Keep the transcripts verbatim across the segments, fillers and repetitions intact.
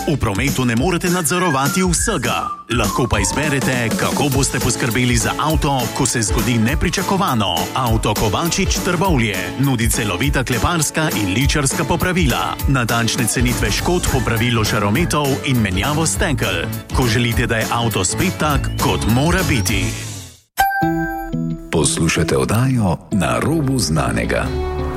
V prometu ne morete nadzorovati vsega. Lahko pa izberete, kako boste poskrbeli za avto, ko se zgodi nepričakovano. Avto Kovačič Trbovlje nudi celovita kleparska in ličarska popravila, natančne cenitve škod, popravilo žarometov in menjavo stekel. Ko želite, da je avto spet tak, kot mora biti. Poslušate oddajo Na robu znanega.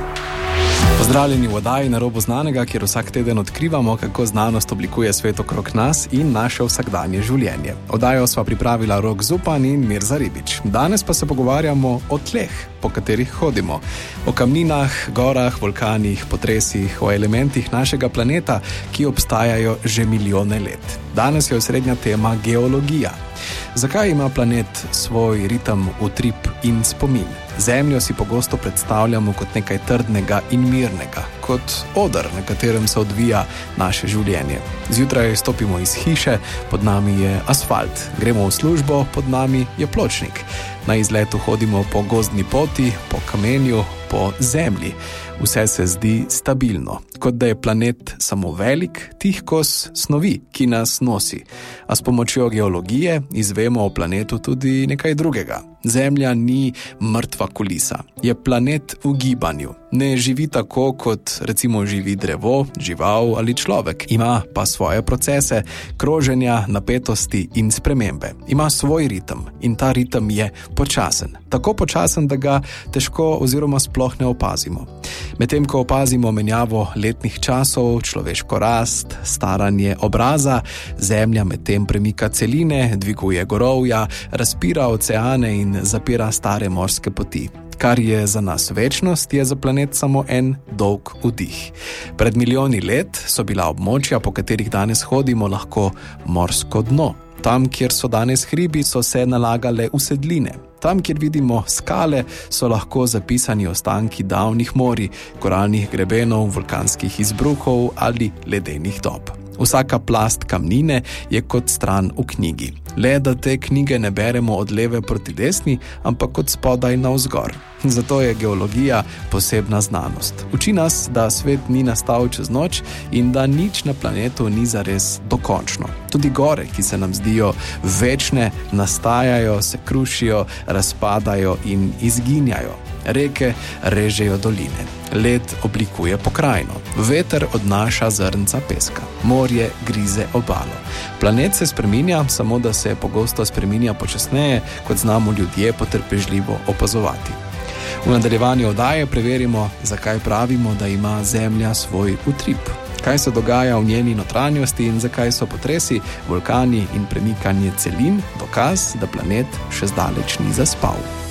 Pozdravljeni v oddaji Na robu znanega, kjer vsak teden odkrivamo, kako znanost oblikuje svet okrog nas in naše vsakdanje življenje. Oddajo sva pripravila Rok Zupan in Mirza Ribič. Danes pa se pogovarjamo o tleh, po katerih hodimo. O kamninah, gorah, vulkanih, potresih, o elementih našega planeta, ki obstajajo že milijone let. Danes je osrednja tema geologija. Zakaj ima planet svoj ritem, utrip in spomin? Zemljo si pogosto predstavljamo kot nekaj trdnega in mirnega, kot oder, na katerem se odvija naše življenje. Zjutraj stopimo iz hiše, pod nami je asfalt, gremo v službo, pod nami je pločnik. Na izletu hodimo po gozdni poti, po kamenju, po zemlji. Vse se zdi stabilno, kot da je planet samo velik, tih kos snovi, ki nas nosi. A s pomočjo geologije izvemo o planetu tudi nekaj drugega. Zemlja ni mrtva kulisa, je planet v gibanju. Ne živi tako, kot recimo živi drevo, žival ali človek. Ima pa svoje procese, kroženja, napetosti in spremembe. Ima svoj ritem in ta ritem je počasen. Tako počasen, da ga težko oziroma sploh ne opazimo. Medtem ko opazimo menjavo letnih časov, človeško rast, staranje obraza, Zemlja medtem premika celine, dviguje gorovja, razpira oceane in zapira stare morske poti. Kar je za nas večnost, je za planet samo en dolg vdih. Pred milijoni let so bila območja, po katerih danes hodimo, lahko morsko dno. Tam, kjer so danes hribi, so se nalagale usedline. Tam, kjer vidimo skale, so lahko zapisani ostanki davnih morij, koralnih grebenov, vulkanskih izbruhov ali ledenih dob. Vsaka plast kamnine je kot stran v knjigi. Le, da te knjige ne beremo od leve proti desni, ampak od spodaj navzgor. Zato je geologija posebna znanost. Uči nas, da svet ni nastal čez noč in da nič na planetu ni zares dokončno. Tudi gore, ki se nam zdijo večne, nastajajo, se krušijo, razpadajo in izginjajo. Reke režejo doline. Led oblikuje pokrajino. Veter odnaša zrnca peska. Morje grize obalo. Planet se spreminja, samo da se pogosto spreminja počasneje, kot znamo ljudje potrpežljivo opazovati. V nadaljevanju oddaje preverimo, zakaj pravimo, da ima Zemlja svoj utrip. Kaj se dogaja v njeni notranjosti in zakaj so potresi, vulkani in premikanje celin dokaz, da planet še zdaleč ni zaspal.